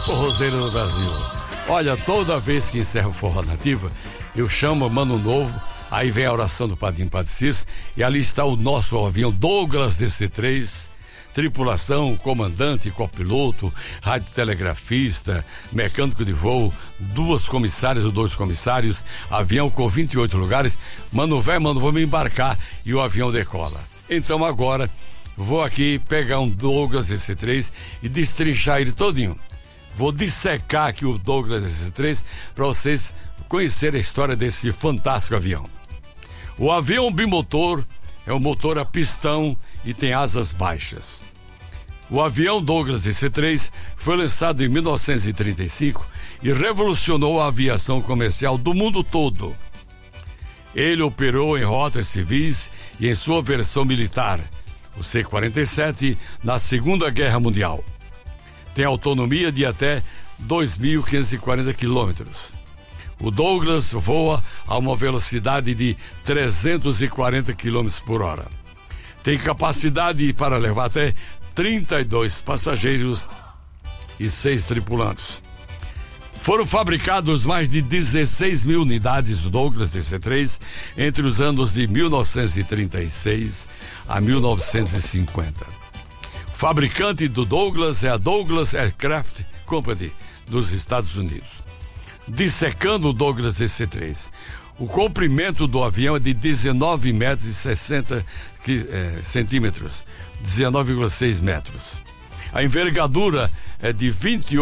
forrozeiro do Brasil. Olha, toda vez que encerra o Forró Nativa, eu chamo Mano Novo, aí vem a oração do Padrinho Padre Cícero, e ali está o nosso avião Douglas DC-3, tripulação, comandante, copiloto, radiotelegrafista, mecânico de voo, 2 comissárias ou 2 comissários, avião com 28 lugares. Mano, vou me embarcar, e o avião decola. Então agora vou aqui pegar um Douglas DC-3 e destrinchar ele todinho. Vou dissecar aqui o Douglas DC-3 para vocês conhecerem a história desse fantástico avião. O avião bimotor é um motor a pistão e tem asas baixas. O avião Douglas DC-3 foi lançado em 1935 e revolucionou a aviação comercial do mundo todo. Ele operou em rotas civis e em sua versão militar, o C-47, na Segunda Guerra Mundial. Tem autonomia de até 2.540 quilômetros. O Douglas voa a uma velocidade de 340 km por hora. Tem capacidade para levar até 32 passageiros e 6 tripulantes. Foram fabricados mais de 16 mil unidades do Douglas DC-3 entre os anos de 1936 a 1950. O fabricante do Douglas é a Douglas Aircraft Company dos Estados Unidos. Dissecando o Douglas DC-3, o comprimento do avião é de 19 metros e 60 centímetros, 19,6 metros. A envergadura é de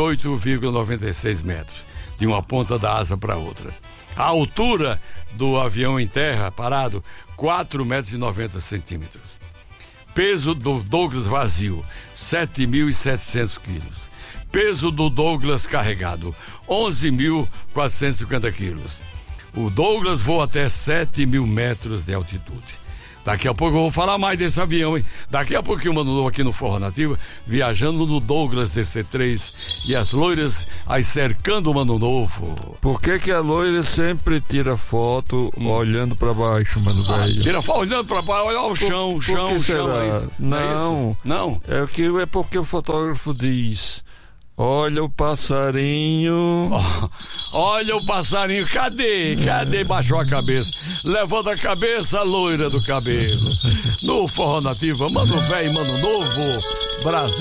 28,96 metros, de uma ponta da asa para outra. A altura do avião em terra parado, 4 metros e 90 centímetros. Peso do Douglas vazio, 7.700 quilos. Peso do Douglas carregado, 11.450 quilos. O Douglas voa até 7.000 metros de altitude. Daqui a pouco eu vou falar mais desse avião, hein? Daqui a pouco eu mando novo aqui no Forró Nativa, viajando no Douglas DC-3 e as loiras aí cercando o Mano Novo. Por que a loira sempre tira foto olhando pra baixo, Mano Velho? Tira foto olhando pra baixo, olha o chão, o chão. É isso? Não, é isso? Não. É porque o fotógrafo diz: olha o passarinho. Olha o passarinho. Cadê? Baixou a cabeça. Levanta a cabeça, loira do cabelo. No Forró Nativa, Mano Velho, Mano Novo, Brasil.